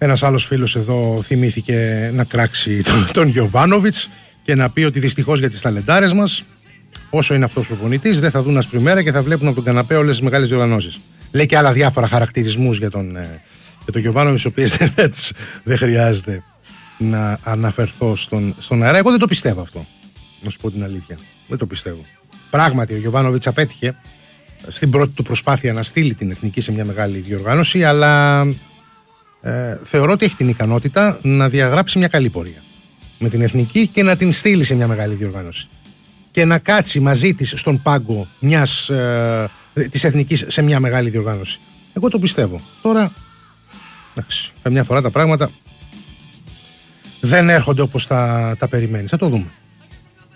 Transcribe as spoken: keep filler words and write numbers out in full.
Ένας άλλος φίλος εδώ θυμήθηκε να κράξει τον, τον Γιοβάνοβιτς και να πει ότι δυστυχώς για τις ταλεντάρες μας, όσο είναι αυτός ο προπονητής, δεν θα δουν άσπρη μέρα και θα βλέπουν από τον καναπέ όλες τις μεγάλες διοργανώσεις. Λέει και άλλα διάφορα χαρακτηρισμούς για τον, για τον Γιοβάνοβιτς, οι οποίες δεν, δεν χρειάζεται να αναφερθώ στον, στον αέρα. Εγώ δεν το πιστεύω αυτό, να σου πω την αλήθεια. Δεν το πιστεύω. Πράγματι, ο Γιοβάνοβιτς απέτυχε στην πρώτη του προσπάθεια να στείλει την εθνική σε μια μεγάλη διοργάνωση, αλλά ε, θεωρώ ότι έχει την ικανότητα να διαγράψει μια καλή πορεία με την εθνική και να την στείλει σε μια μεγάλη διοργάνωση και να κάτσει μαζί της στον πάγκο μιας, ε, της εθνικής σε μια μεγάλη διοργάνωση. Εγώ το πιστεύω. Τώρα, εντάξει, καμιά φορά τα πράγματα δεν έρχονται όπως τα, τα περιμένεις. Θα το δούμε.